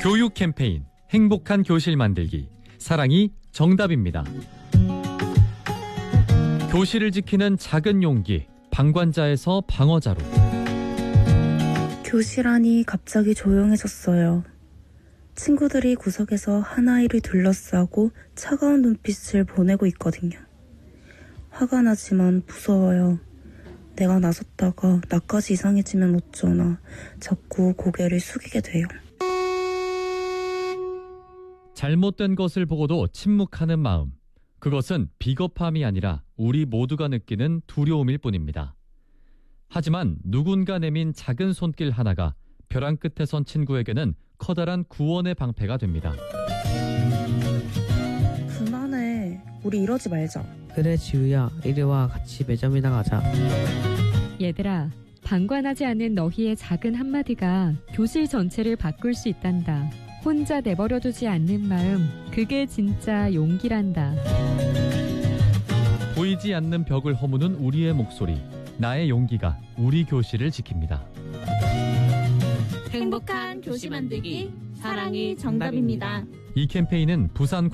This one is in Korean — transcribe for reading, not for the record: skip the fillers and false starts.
교육 캠페인 행복한 교실 만들기. 사랑이 정답입니다. 교실을 지키는 작은 용기. 방관자에서 방어자로. 교실 안이 갑자기 조용해졌어요. 친구들이 구석에서 한 아이를 둘러싸고 차가운 눈빛을 보내고 있거든요. 화가 나지만 무서워요. 내가 나섰다가 나까지 이상해지면 어쩌나 자꾸 고개를 숙이게 돼요. 잘못된 것을 보고도 침묵하는 마음. 그것은 비겁함이 아니라 우리 모두가 느끼는 두려움일 뿐입니다. 하지만 누군가 내민 작은 손길 하나가 벼랑 끝에 선 친구에게는 커다란 구원의 방패가 됩니다. 그만해. 우리 이러지 말자. 그래 지우야, 이리와 같이 매점이나 가자. 얘들아, 방관하지 않은 너희의 작은 한마디가 교실 전체를 바꿀 수 있단다. 혼자 내버려두지 않는 마음, 그게 진짜 용기란다. 보이지 않는 벽을 허무는 우리의 목소리. 나의 용기가 우리 교실을 지킵니다. 행복한 교실 만들기. 사랑이 정답입니다. 이 캠페인은 부산